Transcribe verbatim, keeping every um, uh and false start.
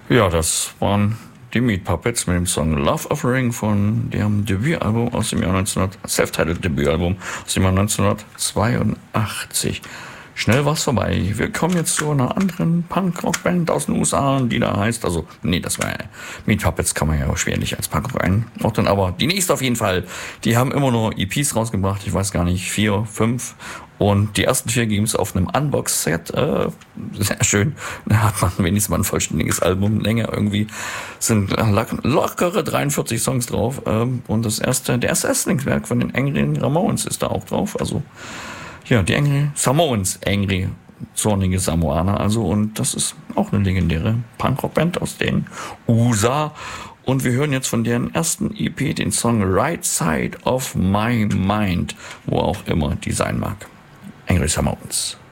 Ja, das waren die Meat Puppets mit dem Song Love Offering von deren Debütalbum aus dem Jahr neunzehnhundert, Self-Titled Debütalbum aus dem Jahr neunzehnhundertzweiundachtzig. Schnell war's vorbei. Wir kommen jetzt zu einer anderen Punk-Rock-Band aus den U S A, die da heißt, also, nee, das war ja, Meat Puppets kann man ja auch schwerlich als Punk-Rock einordnen, aber die nächste auf jeden Fall. Die haben immer nur E Ps rausgebracht, ich weiß gar nicht, vier, fünf. Und die ersten vier gibt's auf einem Unbox-Set. Äh, sehr schön. Da hat man wenigstens mal ein vollständiges Album. Länger irgendwie sind lockere dreiundvierzig Songs drauf. Ähm, und das erste, der erste Erstlingswerk von den Angry Ramones ist da auch drauf. Also, ja, die Angry Samoans, Angry, zornige Samoaner. Also, und das ist auch eine legendäre Punkrock-Band aus den U S A. Und wir hören jetzt von deren ersten E P den Song Right Side of My Mind, wo auch immer die sein mag. Angry Samoans.